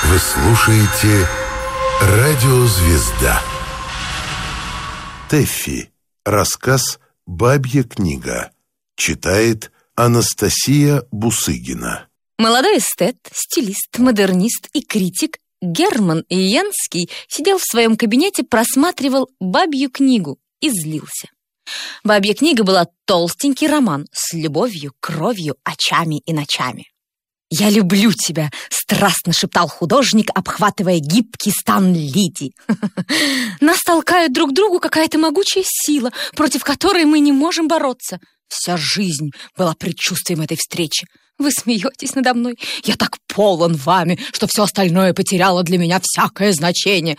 Вы слушаете «Радиозвезда». Тэффи. Рассказ «Бабья книга». Читает Анастасия Бусыгина. Молодой эстет, стилист, модернист и критик Герман Янский сидел в своем кабинете, просматривал «Бабью книгу» и злился. «Бабья книга» была толстенький роман с любовью, кровью, очами и ночами. «Я люблю тебя», — страстно шептал художник, обхватывая гибкий стан Лидии. «Нас толкает друг к другу какая-то могучая сила, против которой мы не можем бороться. Вся жизнь была предчувствием этой встречи. Вы смеетесь надо мной. Я так полон вами, что все остальное потеряло для меня всякое значение».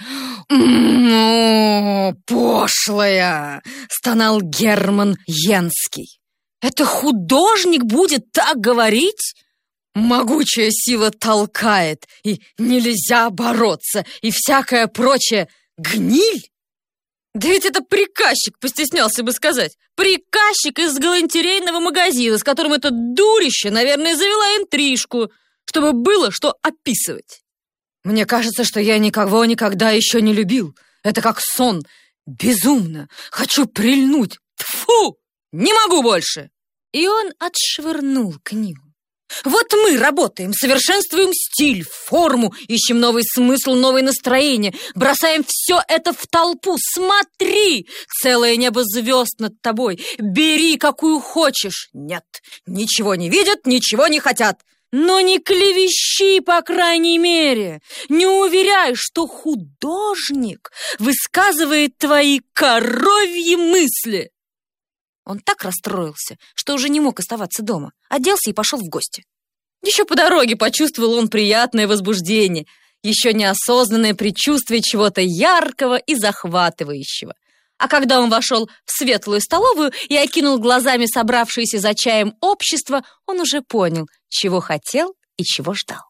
«Пошлая!» — стонал Герман Янский. «Это художник будет так говорить? Могучая сила толкает, и нельзя бороться, и всякое прочее гниль? Да ведь это приказчик, постеснялся бы сказать. Приказчик из галантерейного магазина, с которым это дурище, наверное, завела интрижку, чтобы было что описывать. Мне кажется, что я никого никогда еще не любил. Это как сон. Безумно. Хочу прильнуть. Тьфу! Не могу больше!» И он отшвырнул книгу. «Вот мы работаем, совершенствуем стиль, форму, ищем новый смысл, новое настроение, бросаем все это в толпу. Смотри, целое небо звезд над тобой, бери, какую хочешь. Нет, ничего не видят, ничего не хотят. Но не клевещи, по крайней мере, не уверяй, что художник высказывает твои коровьи мысли». Он так расстроился, что уже не мог оставаться дома. Оделся и пошел в гости. Еще по дороге почувствовал он приятное возбуждение, еще неосознанное предчувствие чего-то яркого и захватывающего. А когда он вошел в светлую столовую и окинул глазами собравшееся за чаем общество, он уже понял, чего хотел и чего ждал.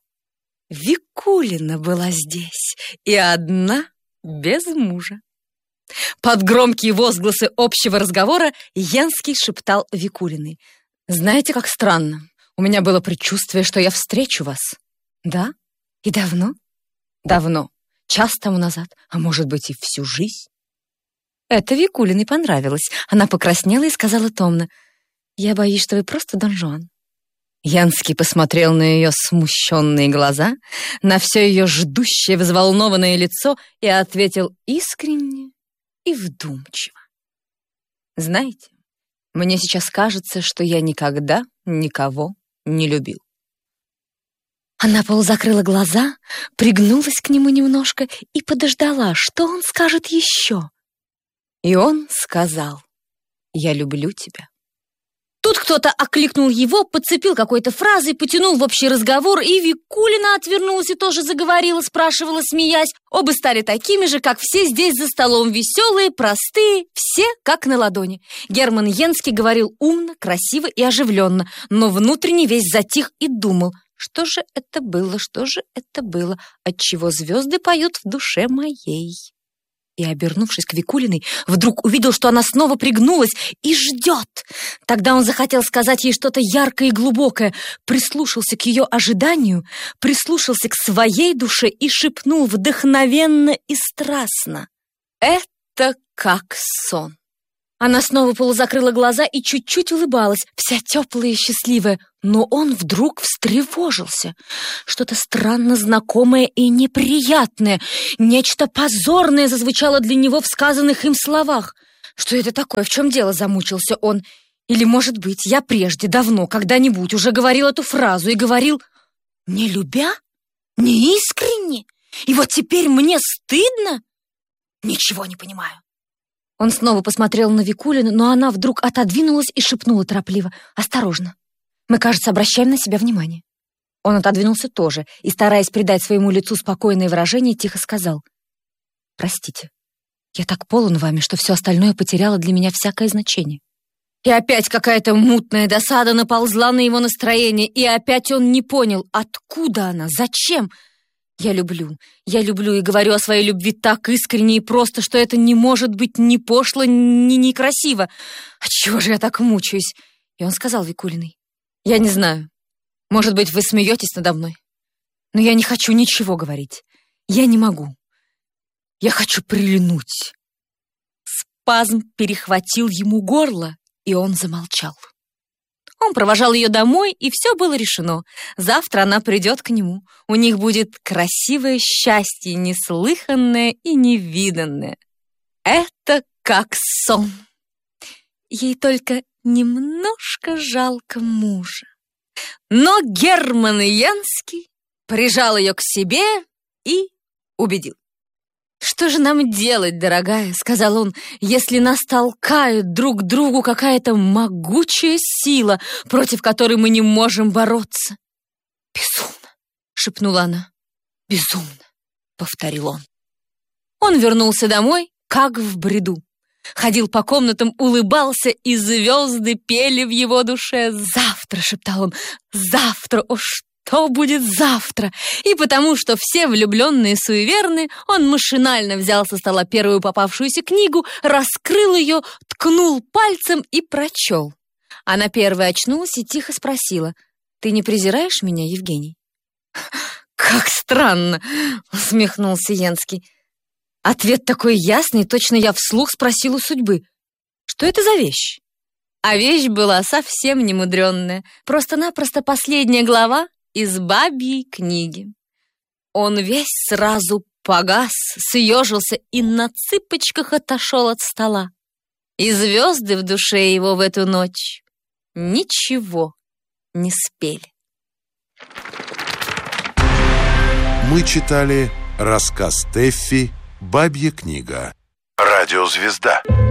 Викулина была здесь, и одна, без мужа. Под громкие возгласы общего разговора Янский шептал Викулиной: «Знаете, как странно. У меня было предчувствие, что я встречу вас». «Да? И давно?» «Давно. Час тому назад, а может быть и всю жизнь». Это Викулиной понравилось. Она покраснела и сказала томно: «Я боюсь, что вы просто Дон Жуан». Янский посмотрел на ее смущенные глаза, на все ее ждущее, взволнованное лицо и ответил искренне и вдумчиво: «Знаете, мне сейчас кажется, что я никогда никого не любил». Она полузакрыла глаза, пригнулась к нему немножко и подождала, что он скажет еще. И он сказал: «Я люблю тебя». Тут кто-то окликнул его, подцепил какой-то фразой, потянул в общий разговор, и Викулина отвернулась и тоже заговорила, спрашивала, смеясь. Оба стали такими же, как все здесь за столом, веселые, простые, все как на ладони. Герман Янский говорил умно, красиво и оживленно, но внутренне весь затих и думал: что же это было, отчего звезды поют в душе моей. И, обернувшись к Викулиной, вдруг увидел, что она снова пригнулась и ждет. Тогда он захотел сказать ей что-то яркое и глубокое, прислушался к ее ожиданию, прислушался к своей душе и шепнул вдохновенно и страстно: «Это как сон». Она снова полузакрыла глаза и чуть-чуть улыбалась, вся теплая и счастливая, но он вдруг встревожился. Что-то странно знакомое и неприятное, нечто позорное зазвучало для него в сказанных им словах. Что это такое? В чем дело? Замучился он. Или, может быть, я прежде, давно, когда-нибудь уже говорил эту фразу и говорил не любя, не искренне, и вот теперь мне стыдно? Ничего не понимаю. Он снова посмотрел на Викулину, но она вдруг отодвинулась и шепнула торопливо: «Осторожно, мы, кажется, обращаем на себя внимание». Он отодвинулся тоже и, стараясь придать своему лицу спокойное выражение, тихо сказал: «Простите, я так полон вами, что все остальное потеряло для меня всякое значение». И опять какая-то мутная досада наползла на его настроение, и опять он не понял, откуда она, зачем. Я люблю и говорю о своей любви так искренне и просто, что это не может быть ни пошло, ни некрасиво. Отчего же я так мучаюсь?» И он сказал Викулиной: «Я не знаю, может быть, вы смеетесь надо мной, Но я не хочу ничего говорить. Я не могу. Я хочу прильнуть. Спазм перехватил ему горло, и он замолчал. Он провожал ее домой, и все было решено. Завтра она придет к нему. У них будет красивое счастье, неслыханное и невиданное. Это как сон. Ей только немножко жалко мужа. Но Герман Янский прижал ее к себе и убедил. «Что же нам делать, дорогая?» — сказал он, «если нас толкает друг к другу какая-то могучая сила, против которой мы не можем бороться?» «Безумно!» — шепнула она. «Безумно!» — повторил он. Он вернулся домой, как в бреду. Ходил по комнатам, улыбался, и звезды пели в его душе. «Завтра!» — шептал он. «Завтра! О, что будет завтра?» И потому, что все влюбленные суеверны, он машинально взял со стола первую попавшуюся книгу, раскрыл ее, ткнул пальцем и прочел. Она первая очнулась и тихо спросила: «Ты не презираешь меня, Евгений?» «Как странно!» — усмехнулся Янский. Ответ такой ясный, точно я вслух спросила у судьбы: «Что это за вещь?» А вещь была совсем немудренная, просто-напросто последняя глава из бабьей книги. Он весь сразу погас, съежился и на цыпочках отошел от стола. И звезды в душе его в эту ночь ничего не спели. Мы читали рассказ Тэффи «Бабья книга». Радиозвезда.